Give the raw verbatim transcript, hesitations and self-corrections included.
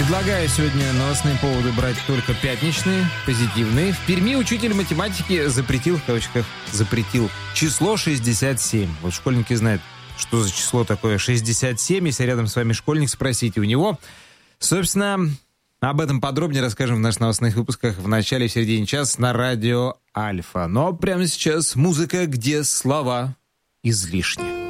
Предлагаю сегодня новостные поводы брать только пятничные, позитивные. В Перми учитель математики запретил, в кавычках, запретил число шестьдесят семь. Вот школьники знают, что за число такое шестьдесят семь. Если рядом с вами школьник, спросите у него. Собственно, об этом подробнее расскажем в наших новостных выпусках в начале и в середине часа на радио Альфа. Но прямо сейчас музыка, где слова излишни.